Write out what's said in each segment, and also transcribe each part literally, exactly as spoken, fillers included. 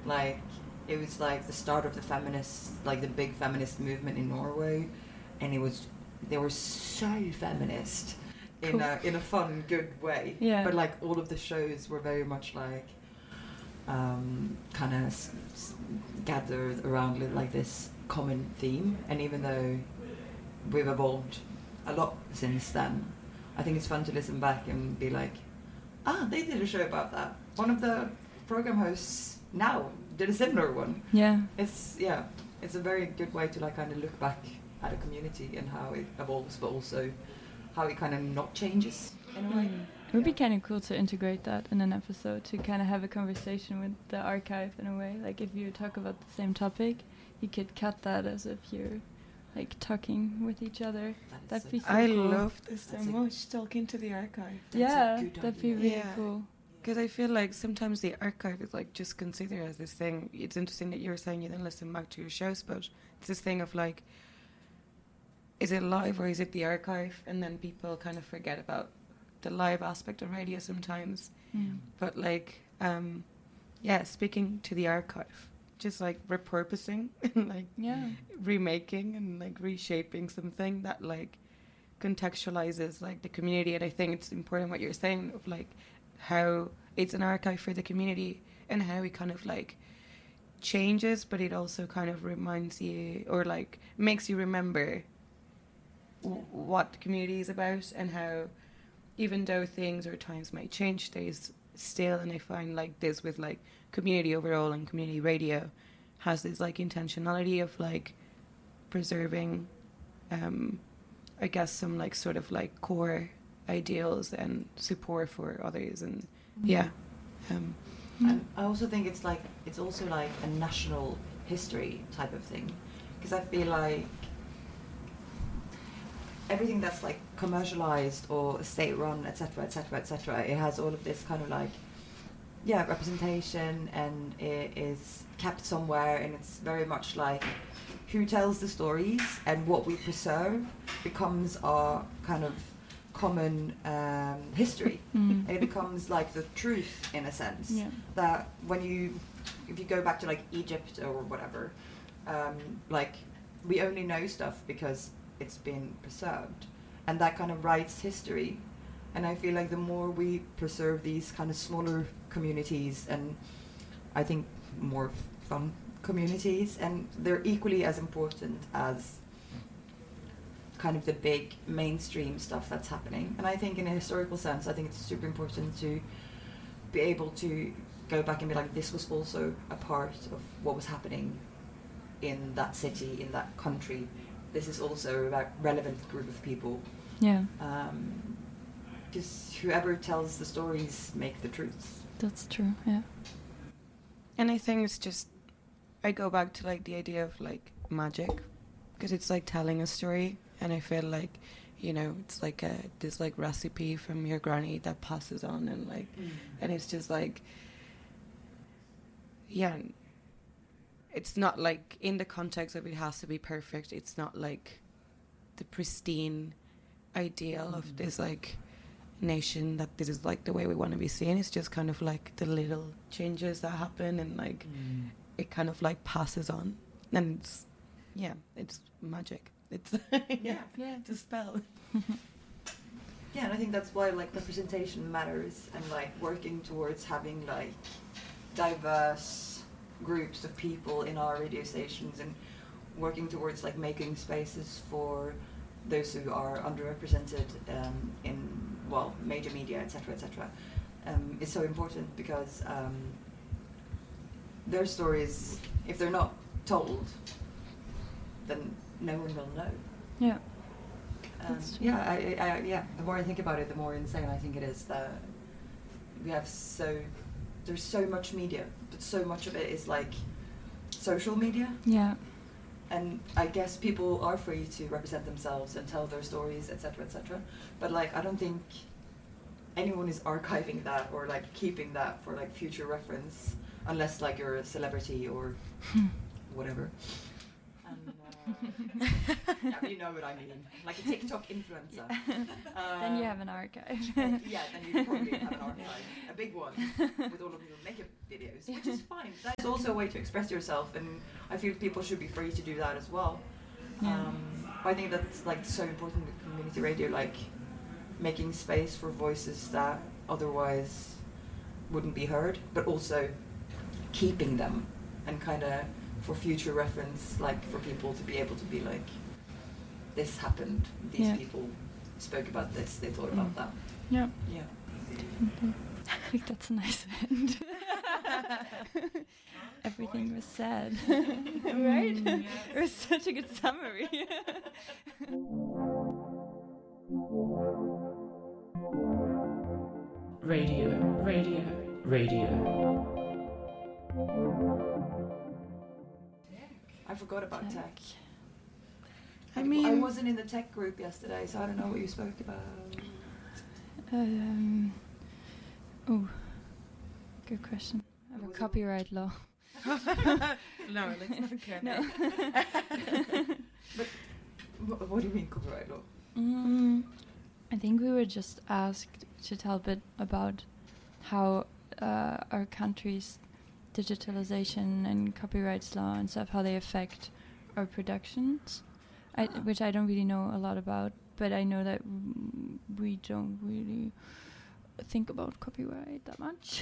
Like, it was like the start of the feminist, like the big feminist movement in Norway, and it was, they were so feminist in Cool. a in a fun, good way. Yeah. But like all of the shows were very much like, um, kind of s- s- gathered around li- like this common theme. And even though we've evolved a lot since then, I think it's fun to listen back and be like, ah, they did a show about that. One of the program hosts now did a similar one. Yeah. It's yeah, it's a very good way to like kind of look back at a community and how it evolves, but also how it kind of not changes in a way. Mm. It would be Yeah. kind of cool to integrate that in an episode, to kind of have a conversation with the archive in a way. Like if you talk about the same topic, you could cut that as if you're like talking with each other. That is That'd so be so cool. I cool. love this so That's a- much, talking to the archive. That's a yeah, good that'd be idea. really Yeah. cool. Because I feel like sometimes the archive is like just considered as this thing. It's interesting that you were saying you then listen back to your shows, but it's this thing of like, is it live or is it the archive? And then people kind of forget about the live aspect of radio sometimes. Mm. But like, um, yeah, speaking to the archive, just like repurposing and like Yeah. remaking and like reshaping something that like contextualizes like the community. And I think it's important what you're saying of like how it's an archive for the community and how it kind of like changes, but it also kind of reminds you or like makes you remember w- what the community is about and how even though things or times might change, there's still, and I find like this with like community overall and community radio has this like intentionality of like preserving um I guess some like sort of like core ideals and support for others and yeah um And I also think it's like it's also like a national history type of thing, because I feel like everything that's like commercialized or state-run, et cetera, et cetera, et cetera, it has all of this kind of like yeah representation, and it is kept somewhere, and it's very much like who tells the stories and what we preserve becomes our kind of common um, history. Mm. And it becomes like the truth in a sense. Yeah. That when you, if you go back to like Egypt or whatever, um, like we only know stuff because it's been preserved, and that kind of writes history. And I feel like the more we preserve these kind of smaller communities, and I think more fun communities, and they're equally as important as kind of the big mainstream stuff that's happening. And I think in a historical sense, I think it's super important to be able to go back and be like, this was also a part of what was happening in that city, in that country. This is also a re- relevant group of people. Yeah. Because whoever tells the stories make the truths. That's true. Yeah. and I think it's just I go back to like the idea of like magic, because it's like telling a story, and I feel like, you know, it's like a this like recipe from your granny that passes on, and like and it's just like yeah it's not like in the context of it has to be perfect. It's not like the pristine ideal of this like nation that this is like the way we want to be seen. It's just kind of like the little changes that happen, and like Mm. it kind of like passes on, and it's yeah it's magic. It's yeah Yeah. it's a spell. Yeah, and I think that's why like representation matters, and like working towards having like diverse groups of people in our radio stations, and working towards like making spaces for those who are underrepresented um, in well major media, et cetera, et cetera, um, is so important, because um, their stories, if they're not told, then no one will know. Yeah. Um, That's true. yeah, I, I, I, yeah. The more I think about it, the more insane I think it is that we have so there's so much media, but so much of it is like social media, Yeah. and I guess people are free to represent themselves and tell their stories, et cetera, et cetera. But like, I don't think anyone is archiving that or like keeping that for like future reference, unless like you're a celebrity or whatever. And, uh, Yeah, you know what I mean. Like a TikTok influencer. Uh, Then you have an archive. Yeah, then you probably have an archive. A big one with all of your makeup videos, which is fine. That's also a way to express yourself, and I feel people should be free to do that as well. Yeah. Um, I think that's like so important with community radio, like making space for voices that otherwise wouldn't be heard, but also keeping them and kind of for future reference, like for people to be able to be like, this happened, these Yeah. people spoke about this, they thought about Mm. that. Yeah. Yeah. I think that's a nice end. Everything was said. Right? It was such a good summary. Radio, radio, radio. I forgot about tech. Tech. I I mean, wasn't in the tech group yesterday, so I don't know what you spoke about. Um, oh, good question. It About was a- copyright law. no, let's not get No. But wh- what do you mean copyright law? Mm, I think we were just asked to tell a bit about how uh, our country's digitalization and copyrights law and stuff, how they affect our productions, I, Ah. which I don't really know a lot about, but I know that mm, we don't really think about copyright that much,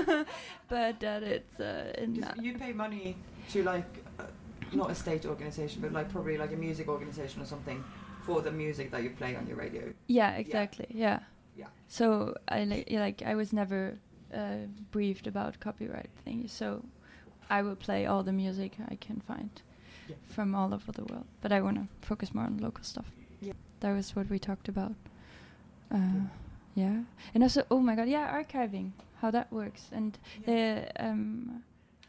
but that it's uh, in 'Cause that. you pay money to like, uh, not a state organization, but like probably like a music organization or something for the music that you play on your radio. Yeah, exactly. Yeah. Yeah. So I like like I was never uh, briefed about copyright things, so I will play all the music I can find Yeah. from all over the world. But I want to focus more on local stuff. Yeah. That was what we talked about. Uh, Yeah. yeah, and also, oh my god, yeah, archiving, how that works, and the um,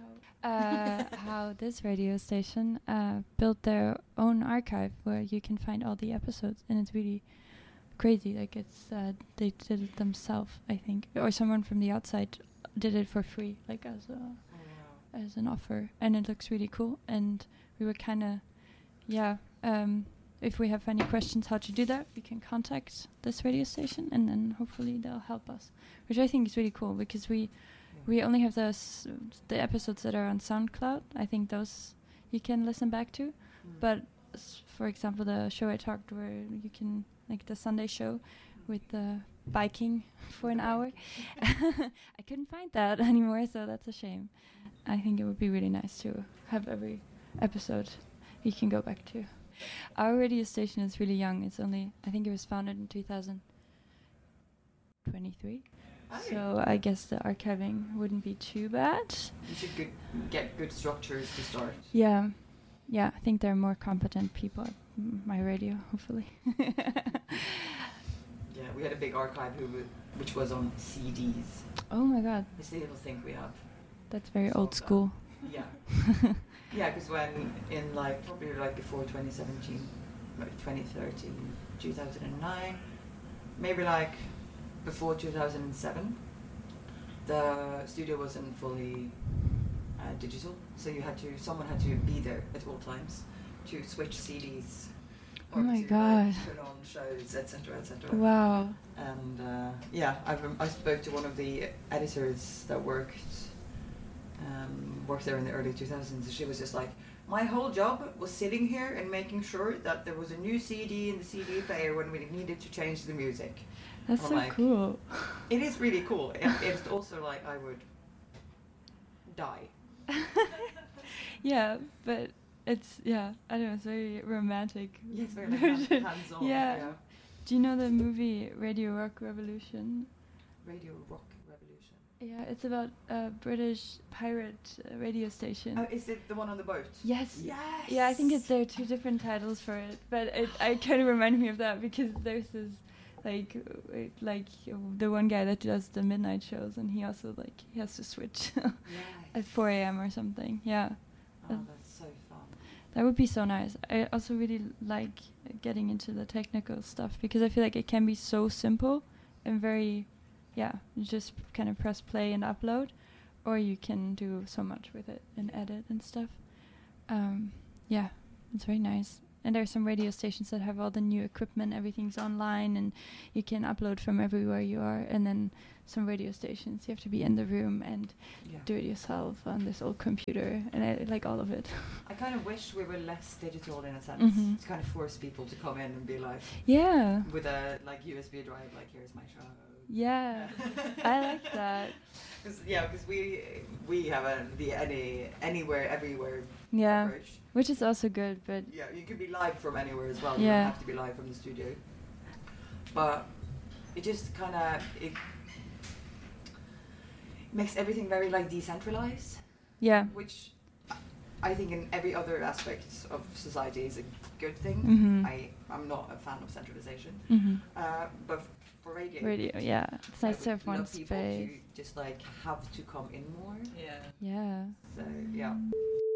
uh, how this radio station uh, built their own archive where you can find all the episodes, and it's really crazy. Like it's uh, they did it themselves, I think, or someone from the outside did it for free, like as a Oh, wow. as an offer, and it looks really cool. And we were kind of, yeah. Um, if we have any questions how to do that, we can contact this radio station, and then hopefully they'll help us, which I think is really cool because we. We only have those the episodes that are on SoundCloud. I think those you can listen back to. Mm. But s- for example, the show I talked where you can like the Sunday show with the biking for an hour. I couldn't find that anymore, so that's a shame. I think it would be really nice to have every episode you can go back to. Our radio station is really young. It's only I think it was founded in two thousand twenty-three. Oh. So I guess the archiving wouldn't be too bad. You should good, get good structures to start. Yeah, yeah. I think there are more competent people at m- my radio, hopefully. Yeah, we had a big archive who would, which was on C Ds. Oh my god, I still think we have. that's very some old of that. school. Yeah. Yeah, because when in like probably like before twenty seventeen, like twenty thirteen, two thousand nine, maybe like before two thousand seven, the studio wasn't fully uh, digital, so you had to someone had to be there at all times to switch C Ds. Oh my to, God. Like, put on shows, et cetera, et cetera. Wow. And uh, yeah, I, rem- I spoke to one of the editors that worked um, worked there in the early two thousands. She was just like, my whole job was sitting here and making sure that there was a new C D in the C D player when we needed to change the music. That's I'm so like, cool. It is really cool. It, it's also like I would die. Yeah, but it's yeah. I don't know. It's very romantic. Yeah, it's very like, hand- version. hands-on. Yeah. yeah. Do you know the movie Radio Rock Revolution? Radio Rock Revolution. Yeah, it's about a British pirate uh, radio station. Oh, is it the one on the boat? Yes. Yes. Yeah, I think it's there are two different titles for it, but it I kind of remind me of that because there's this like uh, like uh, the one guy that does the midnight shows, and he also like he has to switch Yes. at four a m or something. Yeah, Oh, that's so fun. that would be so nice. I also really like getting into the technical stuff because I feel like it can be so simple and very, yeah, you just kind of press play and upload, or you can do so much with it and edit and stuff. Um, yeah, It's very nice. And there are some radio stations that have all the new equipment. Everything's online, and you can upload from everywhere you are. And then some radio stations, you have to be in the room and Yeah. do it yourself on this old computer. And I like all of it. I kind of wish we were less digital in a sense. Mhm. To kind of force people to come in and be like, Yeah. with a like U S B drive, like here's my show. Yeah. I like that. Cause, yeah, because we we have a the any anywhere everywhere Yeah. approach. Which is also good, but Yeah, you could be live from anywhere as well. You Yeah. don't have to be live from the studio. But it just kind of it makes everything very like decentralized, yeah. which I think in every other aspect of society is a good thing. Mhm. I I'm not a fan of centralization, Mhm. uh, but for radio, Radio, yeah. It's I nice to would have one love people space. to just like have to come in more. Yeah. Yeah. So yeah.